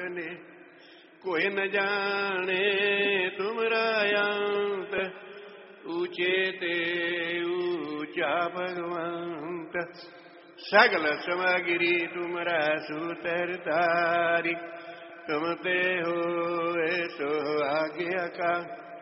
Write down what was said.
ने, कोई न जाने तुमरा अंत, ऊंचे ते ऊंचा भगवंत। सगल समगिरी तुमरा सूत्रधारी, तुम ते हो सो आज्ञा का,